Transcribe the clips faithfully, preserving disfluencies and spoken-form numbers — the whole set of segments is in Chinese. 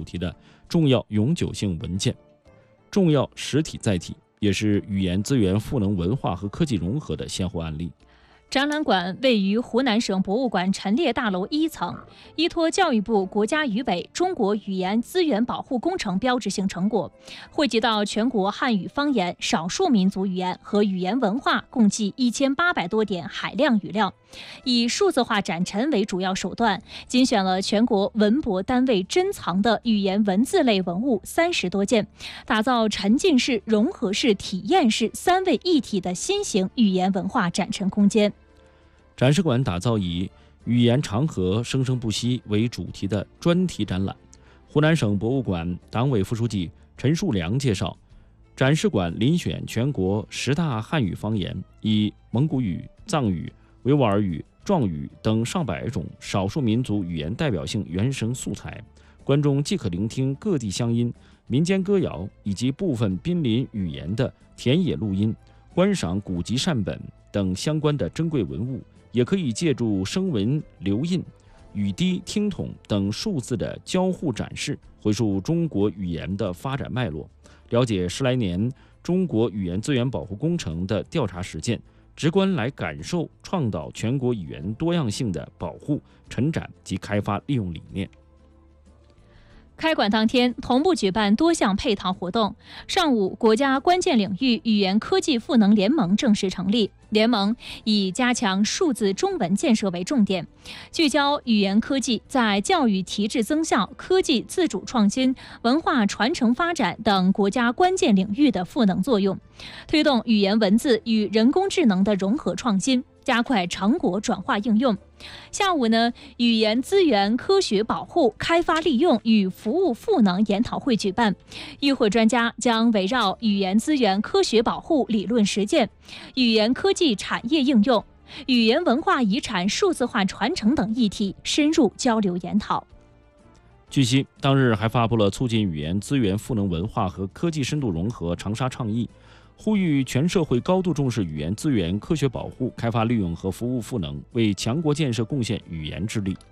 题的重要永久性文件、重要实体载体，也是语言资源赋能文化和科技融合的先后案例。 展览馆位于湖南省博物馆陈列大楼一层，依托教育部国家语委中国语言资源保护工程标志性成果，汇集到全国汉语方言、少数民族语言和语言文化共计一千八百多点海量语料，以数字化展陈为主要手段，精选了全国文博单位珍藏的语言文字类文物三十多件，打造沉浸式、融合式、体验式三位一体的新型语言文化展陈空间。 展示馆打造以语言长河生生不息为主题的专题展览。湖南省博物馆党委副书记陈树良介绍，展示馆遴选全国十大汉语方言，以蒙古语、藏语、维吾尔语、壮语等上百种少数民族语言代表性原声素材，观众既可聆听各地乡音、民间歌谣以及部分濒临语言的田野录音，观赏古籍善本等相关的珍贵文物，也可以借助声纹留印、语滴听筒等数字的交互展示，回溯中国语言的发展脉络，了解十来年中国语言资源保护工程的调查实践，直观来感受倡导全国语言多样性的保护、陈展及开发利用理念。 开馆当天，同步举办多项配套活动。上午，国家关键领域语言科技赋能联盟正式成立。联盟以加强数字中文建设为重点，聚焦语言科技在教育提质增效、科技自主创新、文化传承发展等国家关键领域的赋能作用，推动语言文字与人工智能的融合创新，加快成果转化应用。下午呢，语言资源科学保护、开发利用与服务赋能研讨会举办，与会专家将围绕语言资源科学保护理论实践、语言科技产业应用、语言文化遗产数字化传承等议题深入交流研讨。 据悉，当日还发布了促进语言资源赋能文化和科技深度融合长沙倡议，呼吁全社会高度重视语言资源科学保护、开发利用和服务赋能，为强国建设贡献语言之力。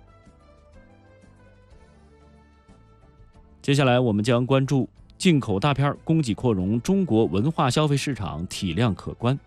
接下来我们将关注进口大片供给扩容，中国文化消费市场体量可观。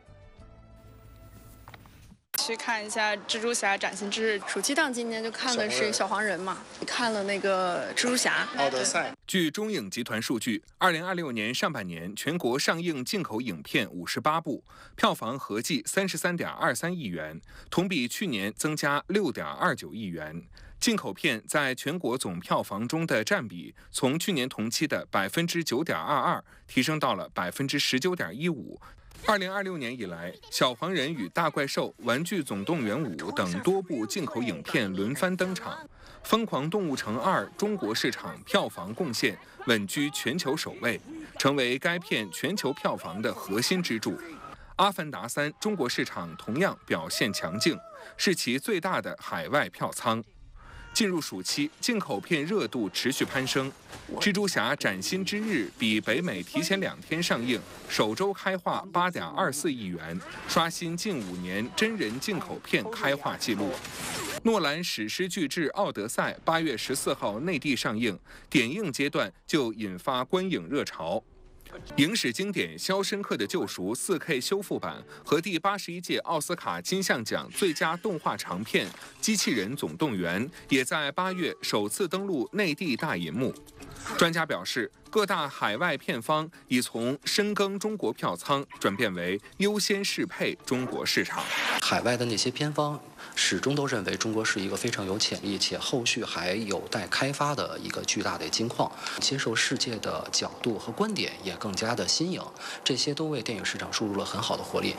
去看一下蜘蛛侠崭新之日， 暑期档今年就看的是小黄人嘛，看了那个蜘蛛侠、 奥德赛。 据中影集团数据，二零二六年上半年全国上映进口影片五十八部，票房合计三十三点二三亿元，同比去年增加六点二九亿元。进口片在全国总票房中的占比，从去年同期的百分之九点二二提升到了百分之十九点一五。二零二六年以来，《小黄人与大怪兽》《玩具总动员五》等多部进口影片轮番登场，《疯狂动物城二》中国市场票房贡献稳居全球首位，成为该片全球票房的核心支柱。《阿凡达三》中国市场同样表现强劲，是其最大的海外票仓。进入暑期，进口片热度持续攀升。蜘蛛侠崭新之日比北美提前两天上映，首周开画八点二四亿元，刷新近五年真人进口片开画纪录。诺兰史诗巨制《奥德赛》八月十四号内地上映，点映阶段就引发观影热潮。影史经典《肖申克的救赎》四 K 修复版和第八十一届奥斯卡金像奖最佳动画长片《机器人总动员》也在八月首次登陆内地大银幕。专家表示，各大海外片方已从深耕中国票仓转变为优先适配中国市场。 海外的那些片方始终都认为中国是一个非常有潜力且后续还有待开发的一个巨大的金矿，接受世界的角度和观点也更加的新颖，这些都为电影市场注入了很好的活力。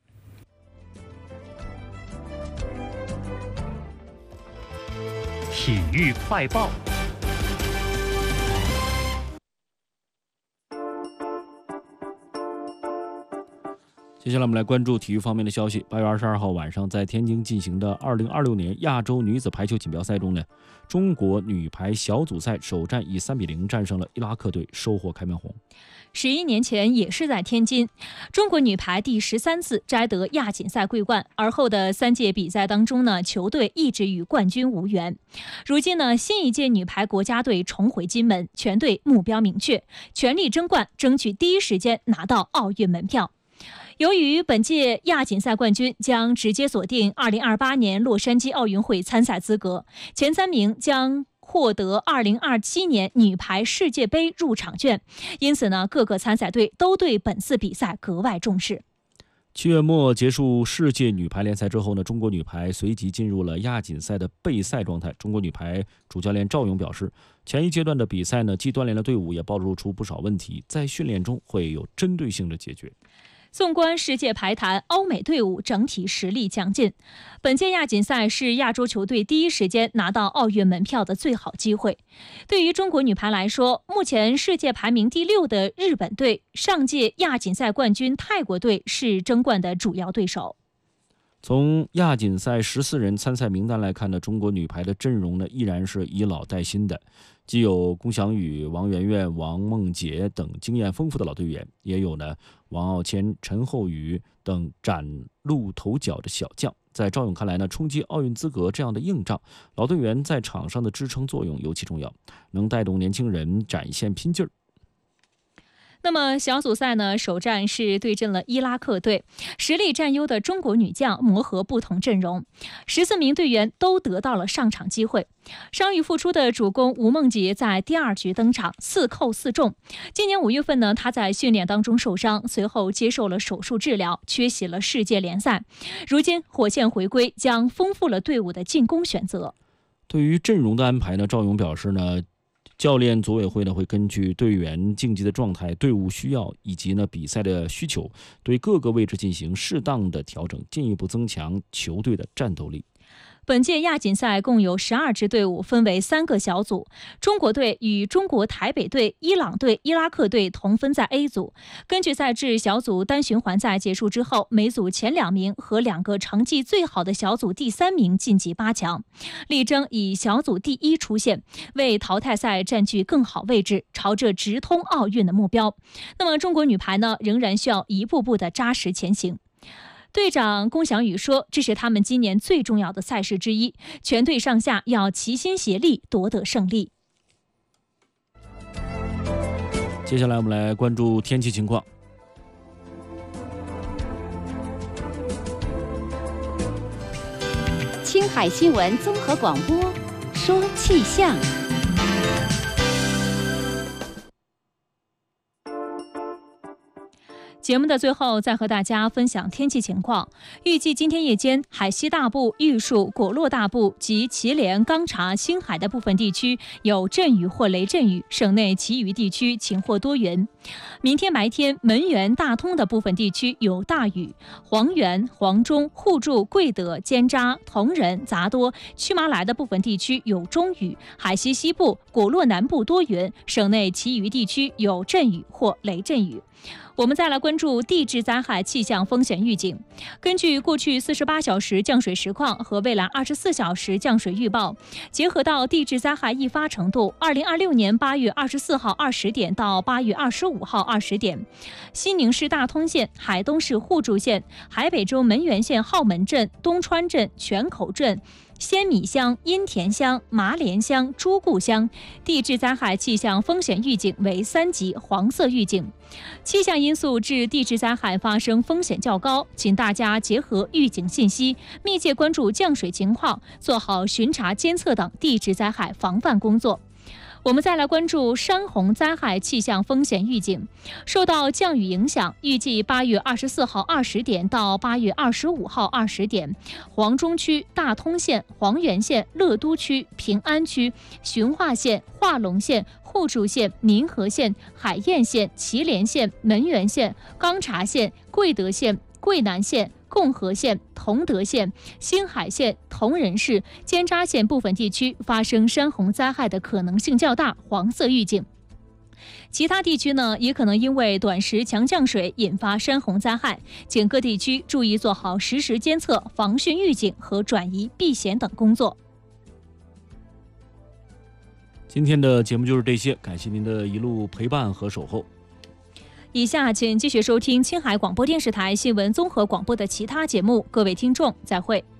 体育快报。 接下来我们来关注体育方面的消息。八月二十二号晚上，在天津进行的二零二六年亚洲女子排球锦标赛中呢，中国女排小组赛首战以三比零战胜了伊拉克队，收获开门红。 十一年前也是在天津，中国女排第十三次摘得亚锦赛桂冠，而后的三届比赛当中呢，球队一直与冠军无缘。如今呢，新一届女排国家队重回金门，全队目标明确，全力争冠，争取第一时间拿到奥运门票。由于本届亚锦赛冠军将直接锁定二零二八年洛杉矶奥运会参赛资格，前三名将获得二零二七年女排世界杯入场券，因此呢，各个参赛队都对本次比赛格外重视。 七月末结束世界女排联赛之后呢，中国女排随即进入了亚锦赛的备赛状态。中国女排主教练赵勇表示，前一阶段的比赛呢，既锻炼了队伍，也暴露出不少问题，在训练中会有针对性的解决。 纵观世界排坛，欧美队伍整体实力强劲。本届亚锦赛是亚洲球队第一时间拿到奥运门票的最好机会。对于中国女排来说，目前世界排名第六的日本队、上届亚锦赛冠军泰国队是争冠的主要对手。 从亚锦赛十四人参赛名单来看呢，中国女排的阵容呢依然是以老带新的，既有龚翔宇、王媛媛、王梦洁等经验丰富的老队员，也有呢王傲谦、陈厚宇等崭露头角的小将。在赵勇看来呢，冲击奥运资格这样的硬仗，老队员在场上的支撑作用尤其重要，能带动年轻人展现拼劲儿。 那么小组赛呢，首战是对阵了伊拉克队，实力占优的中国女将磨合不同阵容，十四名队员都得到了上场机会。伤愈复出的主攻吴梦洁在第二局登场，四扣四中。今年五月份呢，她在训练当中受伤，随后接受了手术治疗，缺席了世界联赛。如今火线回归，将丰富了队伍的进攻选择。 对于阵容的安排呢，赵勇表示呢，教练组委会呢会根据队员竞技的状态、队伍需要以及呢比赛的需求，对各个位置进行适当的调整，进一步增强球队的战斗力。 本届亚锦赛共有十二支队伍，分为三个小组。中国队与中国台北队、伊朗队、伊拉克队同分在 A 组。根据赛制，小组单循环赛结束之后，每组前两名和两个成绩最好的小组第三名晋级八强，力争以小组第一出线，为淘汰赛占据更好位置，朝着直通奥运的目标。那么中国女排呢，仍然需要一步步的扎实前行。队长龚翔宇说，这是他们今年最重要的赛事之一，全队上下要齐心协力夺得胜利。 接下来我们来关注天气情况。 青海新闻综合广播说气象。 节目的最后，再和大家分享天气情况。预计今天夜间，海西大部、玉树、果洛大部及祁连、钢察、青海的部分地区有阵雨或雷阵雨，省内其余地区晴或多云。明天白天，门源、大通的部分地区有大雨，黄原、黄中、互助、贵德、尖扎、同仁、杂多、曲麻来的部分地区有中雨，海西西部、果洛南部多云，省内其余地区有阵雨或雷阵雨。我们再来关注地质灾害气象风险预警。根据过去四十八小时降水实况和未来二十四小时降水预报，结合到地质灾害易发程度，二零二六年八月二十四号二十点到八月二十五号二十点，西宁市大通县、海东市互助县、海北州门源县浩门镇、东川镇、泉口镇、仙米乡、阴田乡、麻连乡、朱固乡地质灾害气象风险预警为三级黄色预警。气象因素致地质灾害发生风险较高，请大家结合预警信息，密切关注降水情况，做好巡查监测等地质灾害防范工作。我们再来关注山洪灾害气象风险预警。受到降雨影响，预计八月二十四号二十点到八月二十五号二十点，黄中区、大通县、黄原县、乐都区、平安区、循化县、化龙县、互助县、民和县、海晏县、祁连县、门源县、钢察县、贵德县、桂南县、共和县、同德县、兴海县、同仁市、尖扎县部分地区发生山洪灾害的可能性较大，黄色预警。 其他地区呢，也可能因为短时强降水引发山洪灾害，请各地区注意做好实时监测、防汛预警和转移避险等工作。 今天的节目就是这些，感谢您的一路陪伴和守候。 以下请继续收听青海广播电视台新闻综合广播的其他节目，各位听众再会。